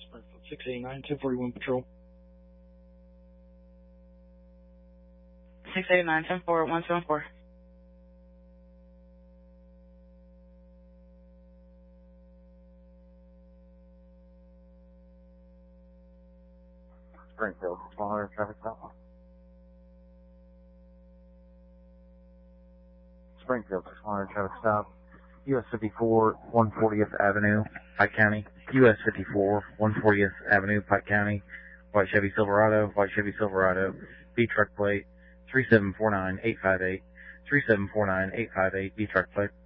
Springfield 689, 1041 Patrol. 689, 10-4, 174. Springfield, 100 traffic stop. Springfield, 100 traffic stop. US 54, 140th Avenue, Pike County. US 54, 140th Avenue, Pike County. White Chevy Silverado, B truck plate, 3749858, 3749858, B truck plate.